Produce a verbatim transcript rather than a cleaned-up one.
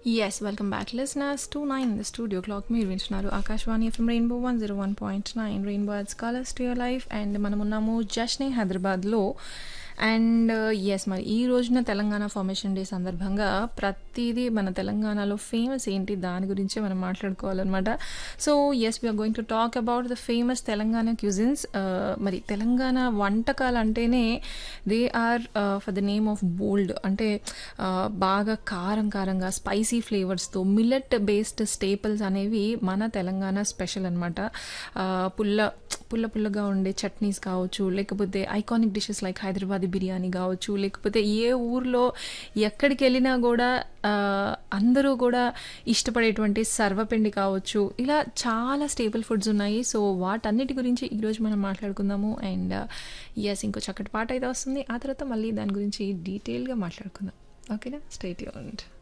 Yes, welcome back, listeners. two nine in the studio clock. మీరు వింటున్నారు Akashvani FM rainbow one zero one point nine rainbow ads colours to your life. And మనం ఉన్నాము జష్నే హైదరాబాద్లో. And yes, మరి ఈ రోజున Telangana formation day సందర్భంగా ప్రతిదీ మన తెలంగాణలో ఫేమస్ ఏంటి దాని గురించే మనం మాట్లాడుకోవాలన్నమాట. So yes, we are going to talk about the famous Telangana cuisines. మరి తెలంగాణ వంటకాలు అంటేనే they are for the name of బోల్డ్, అంటే uh, బాగా కారం కారంగా స్పైసీ ఫ్లేవర్స్తో మిల్లెట్ బేస్డ్ స్టేపుల్స్ అనేవి మన తెలంగాణ స్పెషల్ అనమాట. పుల్ల పుల్ల పుల్లగా ఉండే చట్నీస్ కావచ్చు, లేకపోతే iconic dishes like Hyderabadi biryani కావచ్చు, లేకపోతే ఏ ఊర్లో ఎక్కడికి వెళ్ళినా కూడా అందరూ కూడా ఇష్టపడేటువంటి సర్వపిండి కావచ్చు, ఇలా చాలా స్టేబుల్ ఫుడ్స్ ఉన్నాయి. సో వాటన్నిటి గురించి ఈరోజు మనం మాట్లాడుకుందాము. అండ్ ఎస్, ఇంకో చక్కటి పాట అయితే వస్తుంది, ఆ తర్వాత మళ్ళీ దాని గురించి డీటెయిల్గా మాట్లాడుకుందాం. ఓకేనా, స్టే ట్యూన్డ్.